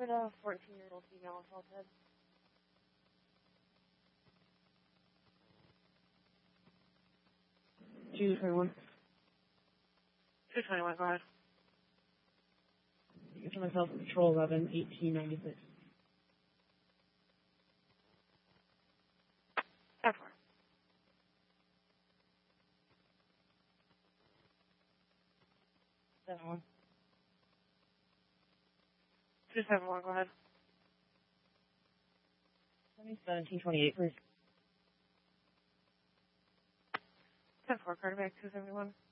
for the 14-year-old female assaulted. 221. 221, go ahead. Answer myself, Patrol 11, 1896. 10-4. That one. 271, go ahead. 1728, please. 10-4, Carter back 271.